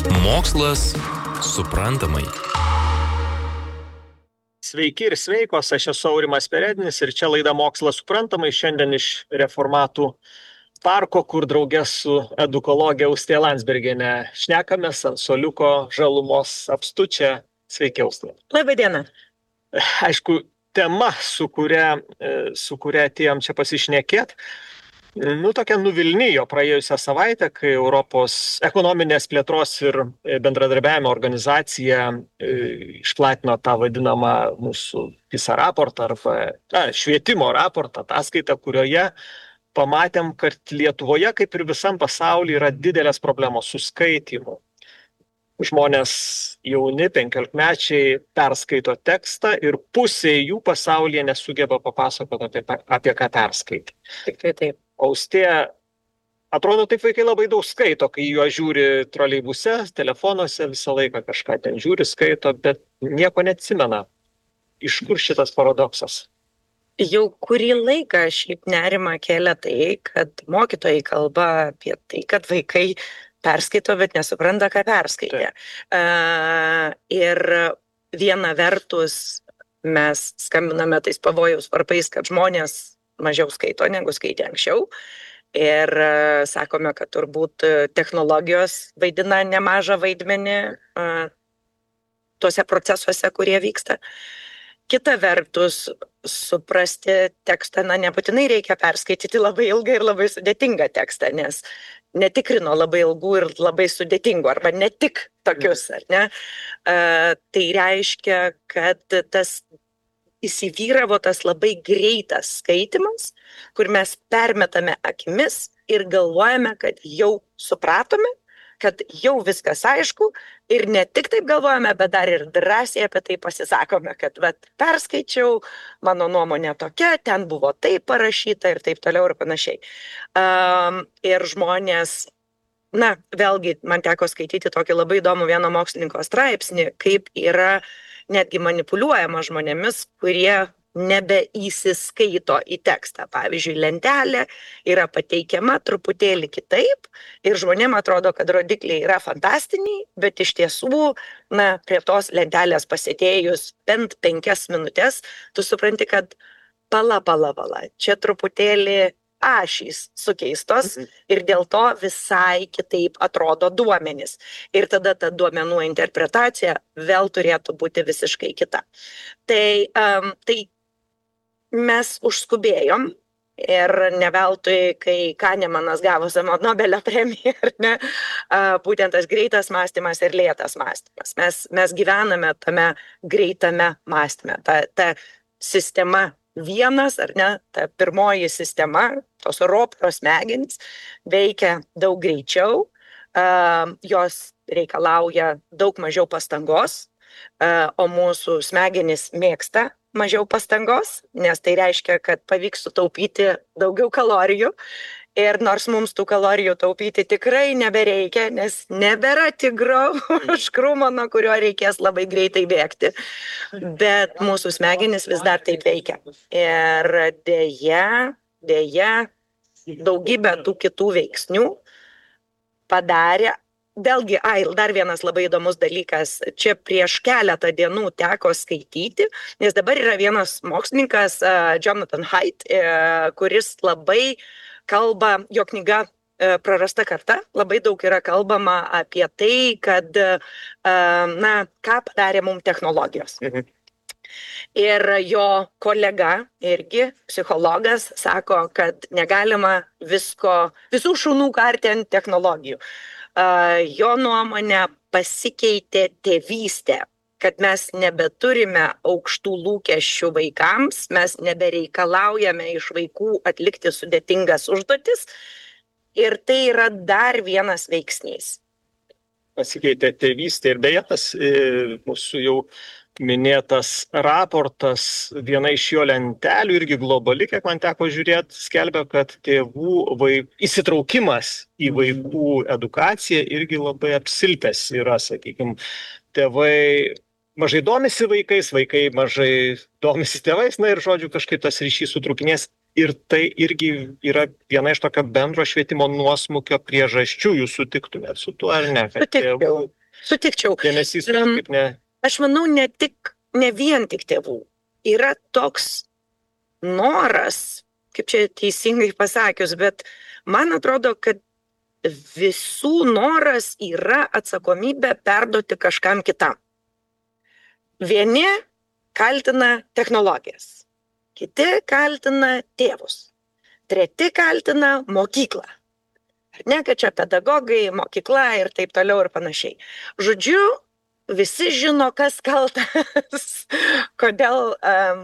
Mokslas suprantamai. Sveiki ir sveikos, aš esu Aurimas Peredinis ir čia laida Mokslas suprantamai, šiandien iš Reformatų parko, kur draugė su edukologė Austėja Landsbergienė šnekamės ant suoliuko žalumos apstu čia. Sveiki, Austėja. Labą dieną. Aišku, tema, su kuria atėjom čia pasišnekėt, tokia nuvilnijo praėjusią savaitę, kai Europos ekonominės plėtros ir bendradarbiavimo organizacija išplatino tą vadinamą mūsų PISA raportą arba švietimo raportą, ataskaitą, kurioje pamatėm, kad Lietuvoje, kaip ir visam pasaulyje, yra didelės problemos su skaitymu. Žmonės jauni, 15-mečiai perskaito tekstą ir pusė jų pasaulyje nesugeba papasakoti apie ką perskaitė. Tikrai taip. Austėja, atrodo, taip vaikai labai daug skaito, kai juo žiūri troleibuse, telefonuose, visą laiką kažką ten žiūri, skaito, bet nieko neatsimena. Iš kur šitas paradoksas? Jau kurį laiką šiaip nerimą kelia tai, kad mokytojai kalba apie tai, kad vaikai perskaito, bet nesupranta, ką perskaitė. Ir viena vertus mes skambiname tais pavojaus varpais, kad žmonės mažiau skaito, negu skaitė anksčiau. Ir sakome, kad turbūt technologijos vaidina nemažą vaidmenį tuose procesuose, kurie vyksta. Kita vertus, suprasti tekstą, nebūtinai reikia perskaityti labai ilgą ir labai sudėtingą tekstą, nes netikrino labai ilgų ir labai sudėtingų, arba ne tik tokius, ar ne? Tai reiškia, kad tas įsivyravo tas labai greitas skaitimas, kur mes permetame akimis ir galvojame, kad jau supratome, kad jau viskas aišku ir ne tik taip galvojame, bet dar ir drąsiai apie tai pasisakome, kad perskaičiau, mano nuomonė tokia, ten buvo taip parašyta ir taip toliau ir panašiai. Ir žmonės, vėlgi man teko skaityti tokį labai įdomų vieno mokslininko straipsnį, kaip yra netgi manipuliuojama žmonėmis, kurie nebeįsiskaito į tekstą. Pavyzdžiui, lentelė yra pateikiama truputėlį kitaip ir žmonėm atrodo, kad rodikliai yra fantastiniai, bet iš tiesų, prie tos lentelės pasėdėjus bent 5 minutės, tu supranti, kad pala, čia truputėlį ašys sukeistos ir dėl to visai kitaip atrodo duomenys. Ir tada ta duomenų interpretacija vėl turėtų būti visiškai kita. Tai mes užskubėjom ir ne veltui, kai Kanemanas gavo Nobelio premiją, ar ne, būtent tas greitas mąstymas ir lėtas mąstymas. Mes gyvename tame greitame mąstyme. Ta sistema vienas, ar ne, ta pirmoji sistema, tos ropros smegenys, veikia daug greičiau, jos reikalauja daug mažiau pastangos, o mūsų smegenys mėgsta mažiau pastangos, nes tai reiškia, kad pavyks sutaupyti daugiau kalorijų. Ir nors mums tų kalorijų taupyti tikrai nebereikia, nes nebėra tigro už krūmo, nuo kurio reikės labai greitai bėgti. Bet mūsų smegenys vis dar taip veikia. Ir dėja, daugybė tų kitų veiksnių padarė. Vėlgi, dar vienas labai įdomus dalykas. Čia prieš keletą dienų teko skaityti, nes dabar yra vienas mokslininkas, Jonathan Haidt, kuris labai kalba, jo knyga Prarasta karta, labai daug yra kalbama apie tai, kad, ką padarė mums technologijos. Ir jo kolega, irgi psichologas, sako, kad negalima visų šunų karti ant technologijų. Jo nuomonė pasikeitė tėvystė, kad mes nebeturime aukštų lūkesčių vaikams, mes nebereikalaujame iš vaikų atlikti sudėtingas užduotis ir tai yra dar vienas veiksnys. Pasikeitė tėvystė ir beje tas mūsų jau minėtas raportas, viena iš jo lentelių, irgi globali, kiek man teko žiūrėti, skelbia, kad tėvų įsitraukimas į vaikų edukaciją irgi labai apsilpęs yra, sakykime, tėvai mažai domisi vaikais, vaikai mažai domisi tėvais, ir žodžiu, kažkaip tas ryšys sutrūkinės. Ir tai irgi yra viena iš tokio bendro švietimo nuosmukio priežasčių. Jūs sutiktumėt su tuo ar ne? Sutikčiau. Dėmesys kažkaip ne. Aš manau, ne vien tik tėvų. Yra toks noras, kaip čia teisingai pasakius, bet man atrodo, kad visų noras yra atsakomybę perduoti kažkam kitam. Vieni kaltina technologijas. Kiti kaltina tėvus. Treti kaltina mokyklą. Ar ne, kad čia pedagogai, mokykla ir taip toliau ir panašiai. Žodžiu, visi žino, kas kaltas, kodėl,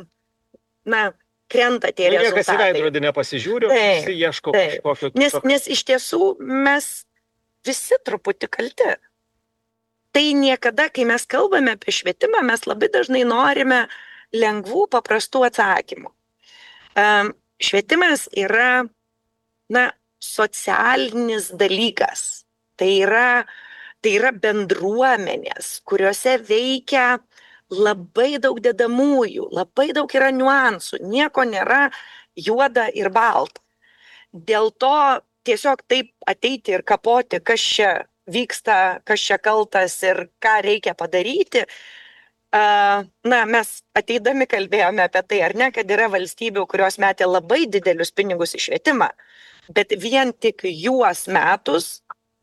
krenta tie rezultatai. Niekas į veidrodį nepasižiūri, visi ieško kažkokio. Nes iš tiesų mes visi truputį kalti. Tai niekada, kai mes kalbame apie švietimą, mes labai dažnai norime lengvų, paprastų atsakymų. Švietimas yra, socialinis dalykas. Tai yra bendruomenės, kuriuose veikia labai daug dedamųjų, labai daug yra niuansų, nieko nėra juoda ir balta. Dėl to tiesiog taip ateiti ir kapoti, kas čia vyksta, kas čia kaltas ir ką reikia padaryti. Mes ateidami kalbėjome apie tai, ar ne, kad yra valstybių, kurios metė labai didelius pinigus į švietimą, bet vien tik juos metus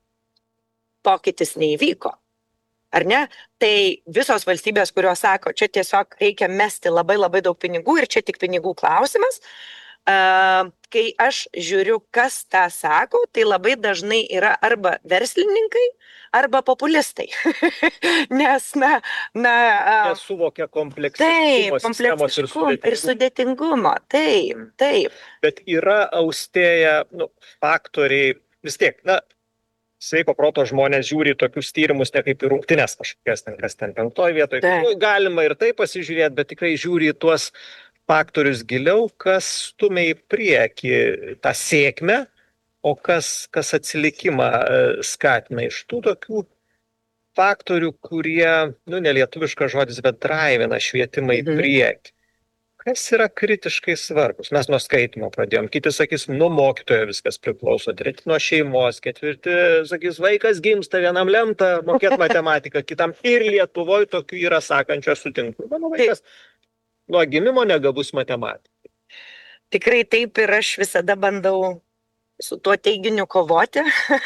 pokytis neįvyko. Ar ne? Tai visos valstybės, kurios sako, čia tiesiog reikia mesti labai labai daug pinigų ir čia tik pinigų klausimas. Kai aš žiūriu, kas tą sako, tai labai dažnai yra arba verslininkai, arba populistai. Nes, suvokia kompleksiškumo ir sudėtingumo. Taip. Bet yra austėja faktoriai, vis tiek, sveiko proto žmonės žiūri tokius tyrimus ne kaip į rungtynes kažkokias, kas ten 5 vietoje. Galima ir tai pasižiūrėti, bet tikrai žiūri į tuos faktorius giliau, kas stumia į priekį tą sėkmę, o kas atsilikimą skatina iš tų tokių faktorių, kurie, nelietuviškas žodis, bet draivina švietimą į priekį. Kas yra kritiškai svarbus? Mes nuo skaitimo pradėjom. Kiti sakys, nuo mokytojo viskas priklauso, treti nuo šeimos, ketvirti sakys, vaikas gimsta, vienam lemta mokėti matematiką, kitam ir Lietuvoje tokių yra sakančių, aš sutinku. Mano vaikas nuo gimimo negabus matematikai. Tikrai taip ir aš visada bandau su tuo teiginiu kovoti,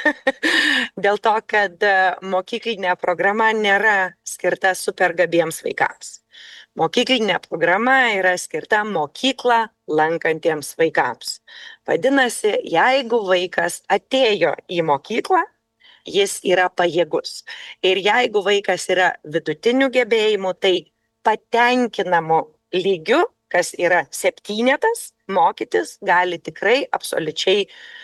dėl to, kad mokyklinė programa nėra skirta supergabiems vaikams. Mokyklinė programa yra skirta mokyklą lankantiems vaikams. Vadinasi, jeigu vaikas atėjo į mokyklą, jis yra pajėgus. Ir jeigu vaikas yra vidutinių gebėjimų, tai patenkinamu lygiu, kas yra 7, mokytis gali tikrai absoliučiai,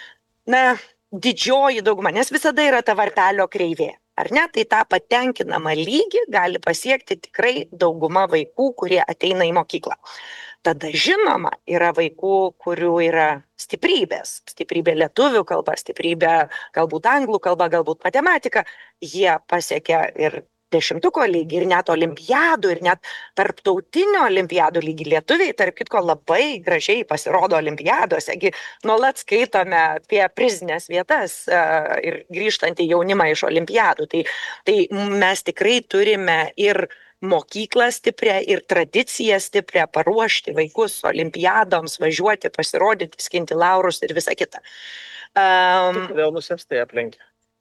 didžioji dauguma, nes visada yra ta varpelio kreivė, ar ne? Tai tą patenkinamą lygį gali pasiekti tikrai dauguma vaikų, kurie ateina į mokyklą. Tada žinoma, yra vaikų, kurių yra stiprybės. Stiprybė lietuvių kalba, stiprybė galbūt anglų kalba, galbūt matematika. Jie pasiekia ir 10 lygį, ir net olimpiadų, ir net tarptautinio olimpiadų lygį. Lietuviai, tarp kitko, labai gražiai pasirodo olimpiadose. Nuolat skaitome apie prizinės vietas ir grįžtantį jaunimą iš olimpiadų. Tai mes tikrai turime ir mokyklą stiprią, ir tradiciją stiprią paruošti vaikus olimpiadoms, važiuoti, pasirodyti, skinti laurus ir visa kita. Kodėl mus estai aplenkia?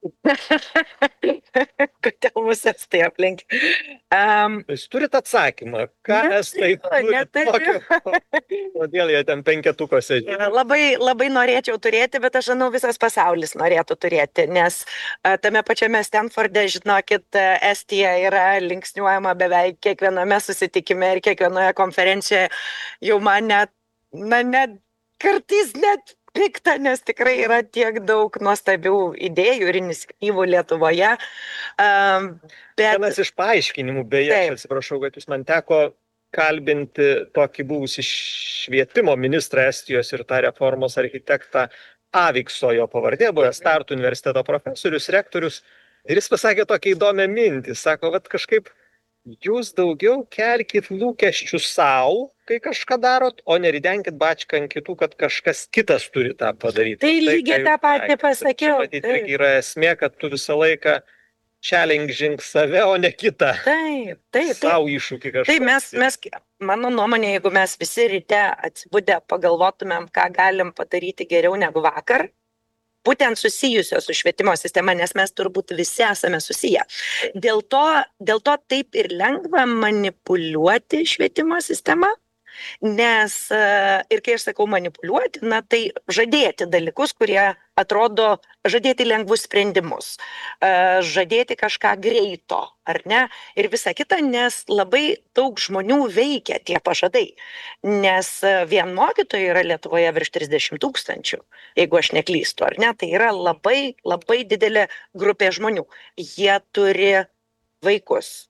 Kodėl mus estai aplenkia? Jūs turit atsakymą, ką estai turi tokio, kodėl jie ten 5-tukuose žiūri? Labai norėčiau turėti, bet aš žinau, visas pasaulis norėtų turėti, nes tame pačiame Stanforde, žinokit, Estija yra linksniuojama beveik kiekviename susitikime ir kiekvienoje konferencijoje. Jau man net kartais net pikta, nes tikrai yra tiek daug nuostabių idėjų ir iniciatyvų Lietuvoje. Vienas iš paaiškinimų, beje, atsiprašau, kad jūs man teko kalbinti tokį buvusį švietimo ministrą Estijos ir tą reformos architektą Avikso, jo pavardė, buvęs Tartu universiteto profesorius, rektorius, ir jis pasakė tokią įdomią mintį, sako, kažkaip jūs daugiau kelkit lūkesčių savo, kai kažką darot, o neridenkit bačką ant kitų, kad kažkas kitas turi tą padaryti. Tai lygiai tą patį pasakiau. Matyt, irgi yra esmė, kad tu visą laiką challenging save, o ne kitą. Taip. Savo iššūkį kažką. Tai mes, mano nuomonė, jeigu mes visi ryte atsibudę pagalvotumėm, ką galim padaryti geriau negu vakar, būtent susijusio su švietimo sistema, nes mes turbūt visi esame susiję. Dėl to taip ir lengva manipuliuoti švietimo sistemą, nes ir kai aš sakau manipuliuoti, tai žadėti dalykus, kurie atrodo, žadėti lengvus sprendimus, žadėti kažką greito, ar ne, ir visa kita, nes labai daug žmonių veikia tie pažadai, nes vien mokytojai yra Lietuvoje virš 30 000, jeigu aš neklystu, ar ne, tai yra labai, labai didelė grupė žmonių. Jie turi vaikus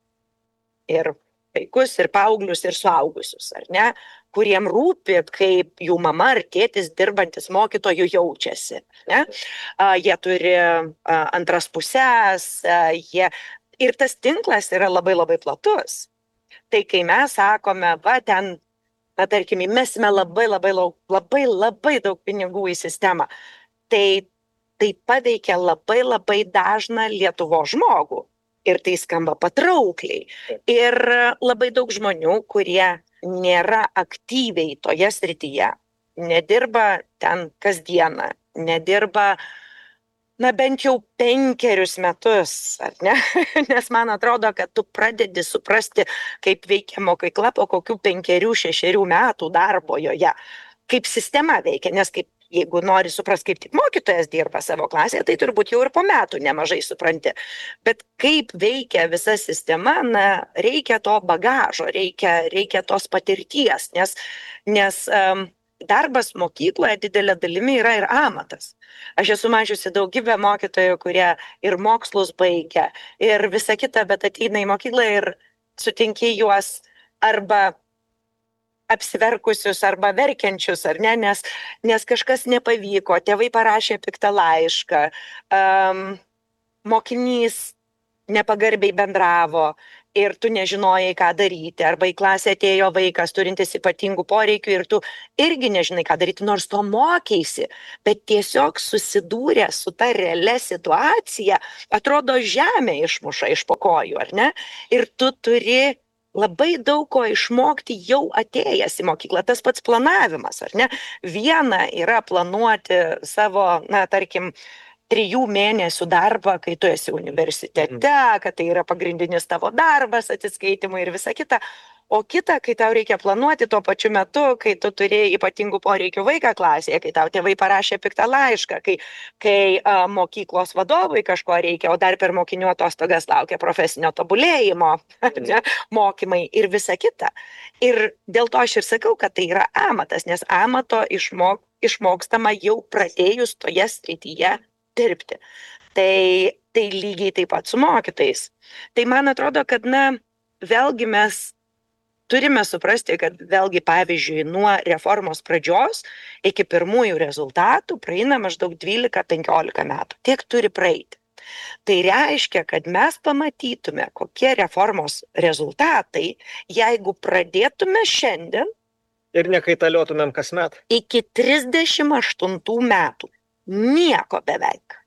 ir paauglius, ir suaugusius, ar ne, kuriem rūpi, kaip jų mama ar tėtis dirbantis mokytojų jaučiasi. Ne? Jie turi antras pusės, ir tas tinklas yra labai labai platus. Tai kai mes sakome, tarkim, įmesime labai daug pinigų į sistemą, tai paveikia labai dažną Lietuvos žmogų. Ir tai skamba patraukliai. Ir labai daug žmonių, kurie nėra aktyviai toje srityje, nedirba ten kasdieną, nedirba, bent jau 5 metus, ar ne? Nes man atrodo, kad tu pradedi suprasti, kaip veikia mokykla po kokių 5-6 metų darbo joje, kaip sistema veikia, nes jeigu nori suprasti, kaip tik mokytojas dirba savo klasėje, tai turbūt jau ir po metų nemažai supranti. Bet kaip veikia visa sistema, reikia to bagažo, reikia tos patirties, nes darbas mokykloje didelė dalimi yra ir amatas. Aš esu mačiusi daugybę mokytojų, kurie ir mokslus baigia, ir visa kita, bet ateina į mokyklą ir sutinki juos arba apsiverkusius arba verkiančius, ar ne, nes kažkas nepavyko, tėvai parašė piktą laišką, mokinys nepagarbiai bendravo ir tu nežinojai, ką daryti, arba į klasę atėjo vaikas turintis ypatingų poreikių ir tu irgi nežinai, ką daryti, nors to mokeisi, bet tiesiog susidūrė su ta realia situacija, atrodo žemė išmuša iš po kojų, ar ne, ir tu turi labai daug ko išmokti jau atėjęs į mokyklą, tas pats planavimas, ar ne? Viena yra planuoti savo, tarkim, 3 mėnesių darbą, kai tu esi universitete, kad tai yra pagrindinis tavo darbas, atsiskaitimai ir visa kita. O kita, kai tau reikia planuoti tuo pačiu metu, kai tu turėjai ypatingų poreikių vaiką klasėje, kai tau tėvai parašė piktą laišką, kai mokyklos vadovui kažko reikia, o dar per mokinių atostogas laukia profesinio tobulėjimo, mokymai ir visa kita. Ir dėl to aš ir sakau, kad tai yra amatas, nes amato išmokstama jau pradėjus toje srityje dirbti. Tai lygiai taip pat su mokytojais. Tai man atrodo, kad vėlgi mes turime suprasti, kad vėlgi, pavyzdžiui, nuo reformos pradžios iki pirmųjų rezultatų praeina maždaug 12-15 metų. Tiek turi praeiti. Tai reiškia, kad mes pamatytume, kokie reformos rezultatai, jeigu pradėtume šiandien ir nekaitaliotumėm kasmet. Iki 38 metų. Nieko beveik.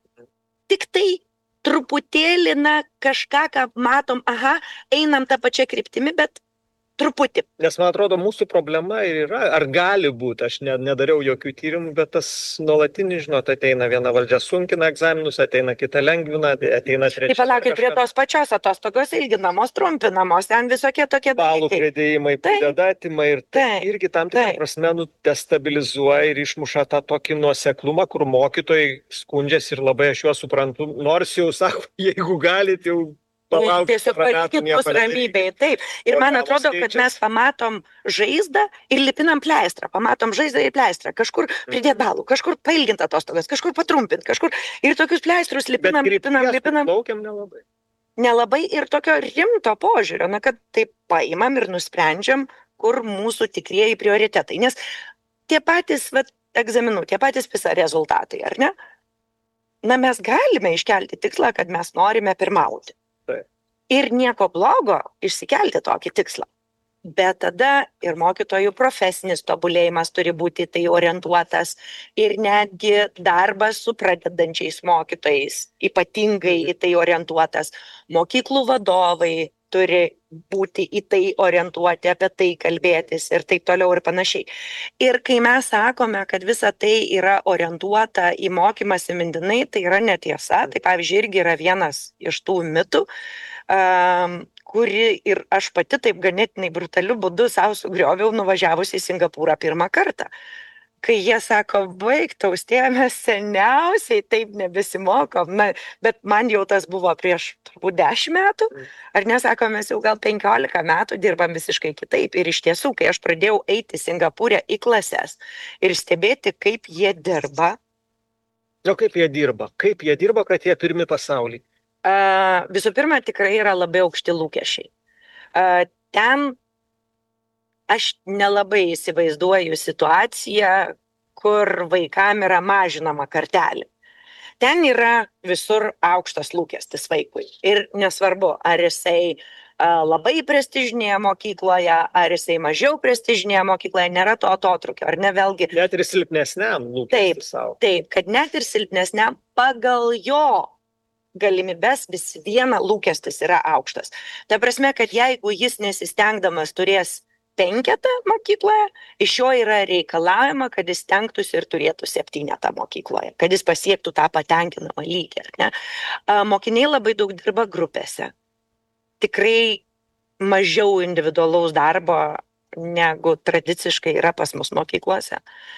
Tik tai truputėlį, kažką, ką matom, einam tą pačią kryptimį, bet truputį. Nes man atrodo, mūsų problema yra, ar gali būti, aš nedariau jokių tyrimų, bet tas nuolatinis, ateina viena valdžia sunkina egzaminus, ateina kita lengvina, ateina trečia. Tai palaukit, prie tos pačios atostogos ilginamos, trumpinamos, ten visokie tokie balų pridėjimai, pridėdatimai ir tai irgi tam tikrą prasme destabilizuoja ir išmuša tą tokį nuoseklumą, kur mokytojai skundžiasi ir labai aš juos suprantu, nors jau sako, jeigu galit jau tiesiog palikit mus ramybėj, taip. Ir man atrodo, kad mes pamatom žaizdą ir lipinam pleistrą, kažkur pridėt balų, kažkur pailgint atostogas, kažkur patrumpint, kažkur ir tokius pleistrus lipinam. Laukiam nelabai. Nelabai ir tokio rimto požiūrio, kad taip paimam ir nusprendžiam, kur mūsų tikrieji prioritetai. Nes tie patys egzaminų, tie patys PISA rezultatai, ar ne? Mes galime iškelti tikslą, kad mes norime pirmauti. Ir nieko blogo išsikelti tokį tikslą. Bet tada ir mokytojų profesinis tobulėjimas turi būti tai orientuotas ir netgi darbas su pradedančiais mokytojais, ypatingai į tai orientuotas. Mokyklų vadovai turi būti į tai orientuoti, apie tai kalbėtis ir taip toliau ir panašiai. Ir kai mes sakome, kad visa tai yra orientuota į mokymąsi mintinai, tai yra netiesa. Tai pavyzdžiui, irgi yra vienas iš tų mitų, kuri ir aš pati taip ganėtinai brutaliu būdu savo sugrioviau nuvažiavusi į Singapūrą pirmą kartą. Kai jie sako, baigtaus, mes seniausiai taip nebesimokom, bet man jau tas buvo prieš turbūt 10 metų, ar nesako, mes jau gal 15 metų dirbam visiškai kitaip. Ir iš tiesų, kai aš pradėjau eiti Singapūrę į klases ir stebėti, kaip jie dirba. O kaip jie dirba, kad jie pirmi pasaulį? Visų pirma, tikrai yra labai aukšti lūkesčiai. Ten aš nelabai įsivaizduoju situaciją, kur vaikam yra mažinama kartelė. Ten yra visur aukštas lūkestis vaikui. Ir nesvarbu, ar jisai labai prestižinėje mokykloje, ar jisai mažiau prestižinėje mokykloje, nėra to atotrukio, ar ne vėlgi. Net ir silpnesniam lūkestis savo. Taip, kad net ir silpnesniam pagal jo galimybės vis viena lūkestis yra aukštas. Ta prasme, kad jeigu jis nesistengdamas turės 5 mokykloje, iš jo yra reikalavima, kad jis stengtųsi ir turėtų 7 mokykloje, kad jis pasiektų tą patenkinamą lygį. Ne? Mokiniai labai daug dirba grupėse. Tikrai mažiau individualaus darbo, negu tradiciškai yra pas mus mokyklose.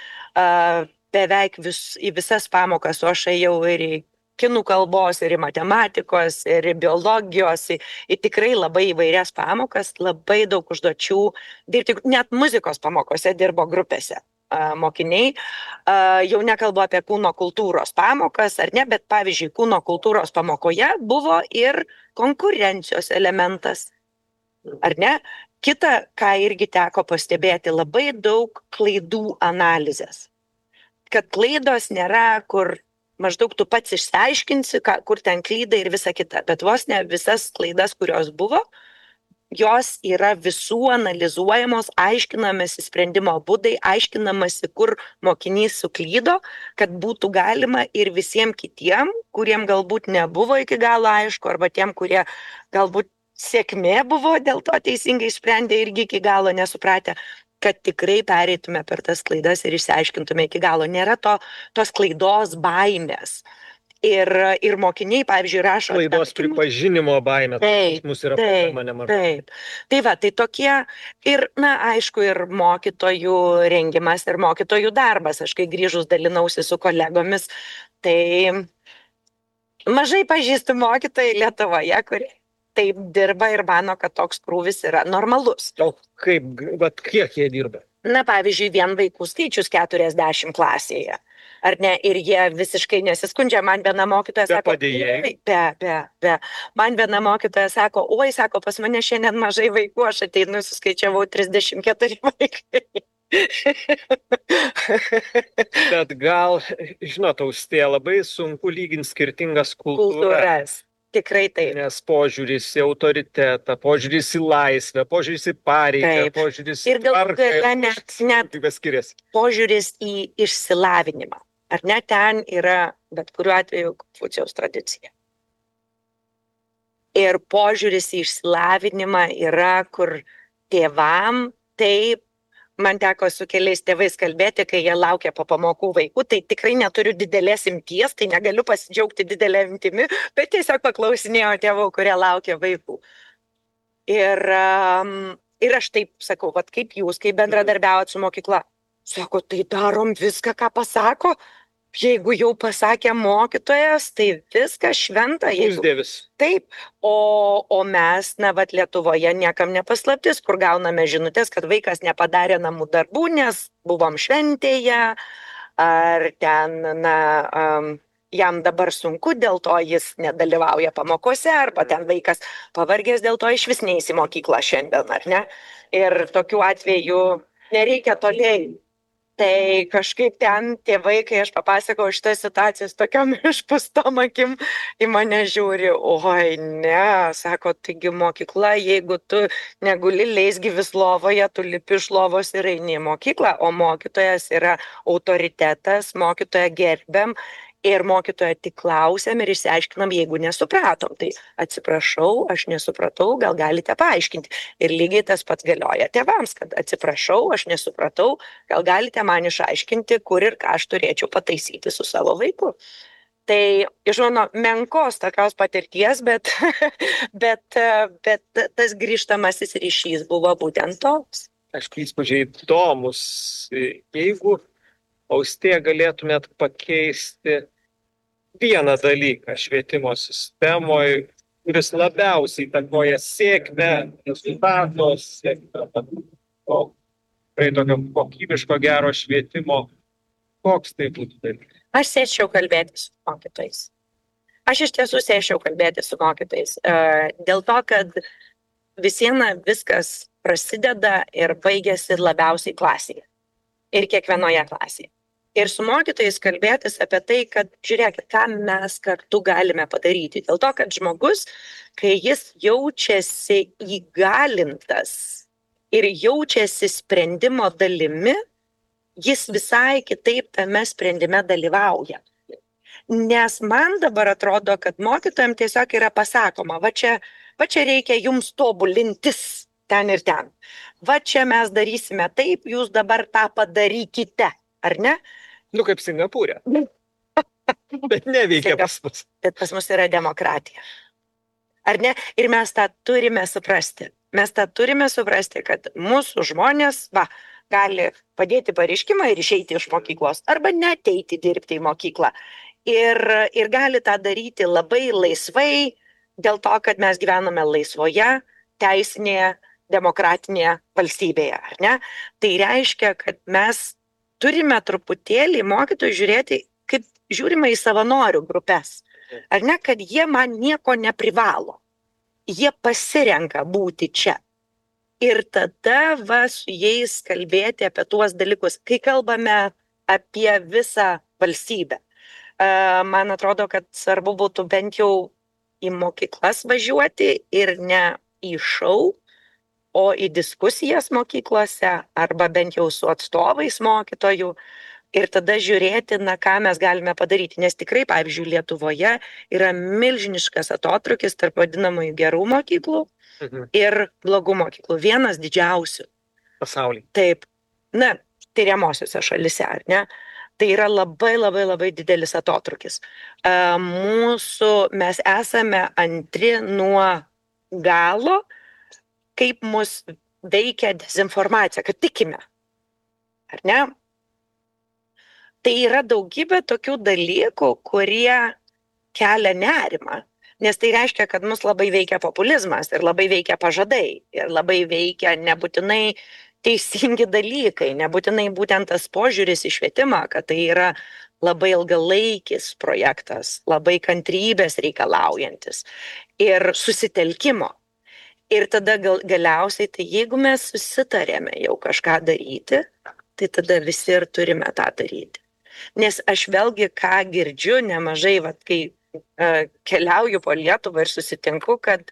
Beveik į visas pamokas, o aš ėjau ir į kinų kalbos, ir į matematikos, ir į biologijos, į tikrai labai įvairias pamokas, labai daug užduočių dirbti, net muzikos pamokose dirbo grupėse mokiniai. Jau nekalbu apie kūno kultūros pamokas, ar ne, bet pavyzdžiui, kūno kultūros pamokoje buvo ir konkurencijos elementas, ar ne? Kita, ką irgi teko pastebėti, labai daug klaidų analizės. Kad klaidos nėra, kur maždaug tu pats išsiaiškinsi, kur ten klydai ir visa kita, bet vos ne visas klaidas, kurios buvo, jos yra visų analizuojamos, aiškinamasi sprendimo būdai, aiškinamasi, kur mokinys suklydo, kad būtų galima ir visiems kitiem, kuriem galbūt nebuvo iki galo aišku, arba tiem, kurie galbūt sėkmė buvo, dėl to teisingai sprendė irgi iki galo nesupratę, kad tikrai pereitume per tas klaidas ir išsiaiškintume iki galo. Nėra tos klaidos baimės. Ir mokiniai, pavyzdžiui, rašo... Klaidos pripažinimo baimė. Taip, mūsų yra problema nemažai. Taip. Tai va, tai tokie ir, aišku, ir mokytojų rengimas, ir mokytojų darbas. Aš kai grįžus dalinausi su kolegomis, tai mažai pažįstu mokytojai Lietuvoje, kurie taip dirba ir mano, kad toks krūvis yra normalus. O kiek jie dirba? Pavyzdžiui, vien vaikų skaičius 40 klasėje. Ar ne? Ir jie visiškai nesiskundžia. Man viena mokytoja sako... Be. Man viena mokytoja sako, sako, pas mane šiandien mažai vaikų, aš ateinu, suskaičiavau 34 vaikai. Bet gal, žinot, Austėja, labai sunku lyginti skirtingas kultūras. Tikrai taip. Nes požiūris į autoritetą, požiūris į laisvę, požiūris į pareigą, požiūris į tvarką. Ir net požiūris į išsilavinimą. Ar ne, ten yra, bet kuriuo atveju, Konfucijaus tradicija. Ir požiūris į išsilavinimą yra, kur tėvam taip, man teko su keliais tėvais kalbėti, kai jie laukia po pamokų vaikų, tai tikrai neturiu didelės imties, tai negaliu pasidžiaugti didelę imtimi, bet tiesiog paklausinėjau tėvų, kurie laukia vaikų. Ir aš taip sakau, kaip jūs, kaip bendradarbiaujat su mokykla? Sako, tai darom viską, ką pasako. Jeigu jau pasakė mokytojas, tai viskas šventa. Uždėvis. Taip, o mes, Lietuvoje niekam nepaslaptis, kur gauname žinutės, kad vaikas nepadarė namų darbų, nes buvom šventėje, ar ten, jam dabar sunku, dėl to jis nedalyvauja pamokose, arba ten vaikas pavargęs, dėl to iš vis neis į mokyklą šiandien, ar ne? Ir tokiu atveju nereikia toliai Tai kažkaip ten tėvai, kai aš papasakau šitą situaciją, tokiam išpustom akim į mane žiūri, oi ne, sako, taigi mokykla, jeigu tu neguli leisgyvis lovoje, tu lipi iš lovos ir eini į mokyklą, o mokytojas yra autoritetas, mokytoją gerbiam ir mokytoją tik klausiam ir išsiaiškinam, jeigu nesupratom. Tai atsiprašau, aš nesupratau, gal galite paaiškinti. Ir lygiai tas pats galioja tėvams, kad atsiprašau, aš nesupratau, gal galite man išaiškinti, kur ir ką aš turėčiau pataisyti su savo vaiku. Tai iš mano menkos tokios patirties, bet tas grįžtamasis ryšys buvo būtent toks. Aišku, įspūdžiai įdomus. Jeigu Austėja galėtumėt pakeisti vieną dalyką švietimo sistemoje, kuris labiausiai įtakoja sėkmę, rezultatus, tokio kokybiško gero švietimo, koks tai būtų dalykas? Aš sėsčiau kalbėti su mokytojais. Aš iš tiesų sėsčiau kalbėti su mokytojais. Dėl to, kad viskas prasideda ir baigėsi labiausiai klasėje. Ir kiekvienoje klasėje. Ir su mokytojais kalbėtis apie tai, kad žiūrėkit, ką mes kartu galime padaryti. Dėl to, kad žmogus, kai jis jaučiasi įgalintas ir jaučiasi sprendimo dalimi, jis visai kitaip tame sprendime dalyvauja. Nes man dabar atrodo, kad mokytojams tiesiog yra pasakoma, va čia reikia jums tobulintis ten ir ten. Va čia mes darysime taip, jūs dabar tą padarykite, ar ne? Nu, kaip Singapūre. Bet neveikia pas mus. Bet pas mus yra demokratija. Ar ne? Ir mes tą turime suprasti. Kad mūsų žmonės, gali padėti pareiškimą ir išeiti iš mokyklos, arba neateiti dirbti į mokyklą. Ir gali tą daryti labai laisvai, dėl to, kad mes gyvename laisvoje, teisinėje, demokratinėje valstybėje, ar ne? Tai reiškia, kad mes turime truputėlį mokytojų žiūrėti, kaip žiūrime į savanorių grupės. Ar ne, kad jie man nieko neprivalo. Jie pasirenka būti čia. Ir tada su jais kalbėti apie tuos dalykus, kai kalbame apie visą valstybę. Man atrodo, kad svarbu būtų bent jau į mokyklas važiuoti ir ne į šou, o į diskusijas mokyklose arba bent jau su atstovais mokytojų ir tada žiūrėti, ką mes galime padaryti. Nes tikrai, pavyzdžiui, Lietuvoje yra milžiniškas atotrūkis tarp vadinamųjų gerų mokyklų ir blogų mokyklų. Vienas didžiausių. Pasaulyje. Taip. Tyriamosiose šalise, ar ne? Tai yra labai, labai, labai didelis atotrūkis. Mes esame antri nuo galo, kaip mus veikia dezinformacija, kad tikime, ar ne? Tai yra daugybė tokių dalykų, kurie kelia nerimą, nes tai reiškia, kad mus labai veikia populizmas ir labai veikia pažadai ir labai veikia nebūtinai teisingi dalykai, nebūtinai būtent tas požiūris į švietimą, kad tai yra labai ilgalaikis projektas, labai kantrybės reikalaujantis ir susitelkimo. Ir tada galiausiai, tai jeigu mes susitarėme jau kažką daryti, tai tada visi ir turime tą daryti. Nes aš vėlgi ką girdžiu nemažai, kai keliauju po Lietuvą ir susitinku, kad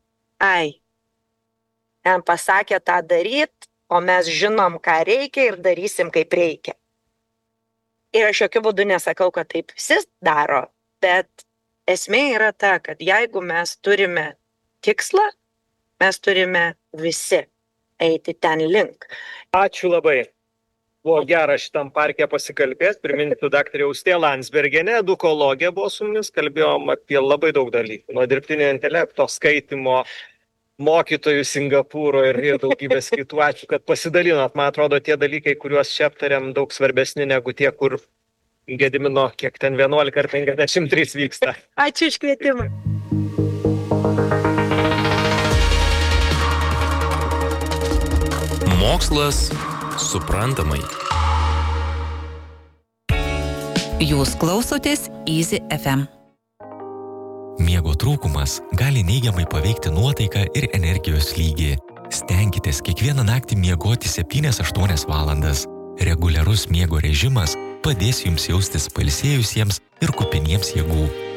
pasakė tą daryti, o mes žinom, ką reikia ir darysim, kaip reikia. Ir aš jokių būdų nesakau, kad taip visi daro, bet esmė yra ta, kad jeigu mes turime tikslą, mes turime visi eiti ten link. Ačiū labai. Buvo gera šitam parke pasikalbėti. Priminsiu, daktarė Austėja Landsbergienė, edukologė buvo su mumis, kalbėjom apie labai daug dalykų. Nuo dirbtinio intelekto, skaitimo, mokytojų Singapūro ir daugybės kitų. Ačiū, kad pasidalinot. Man atrodo, tie dalykai, kuriuos čia aptarėm, daug svarbesni negu tie, kur Gedimino, kiek ten 11 ar 53 vyksta. Ačiū iš kvietimą. Mokslas suprantamai. Jūs klausotės Easy FM. Miego trūkumas gali neigiamai paveikti nuotaiką ir energijos lygį. Stenkitės kiekvieną naktį miegoti 7-8 valandas. Reguliarus miego režimas padės jums jaustis pailsėjusiems ir kupiniems jėgų.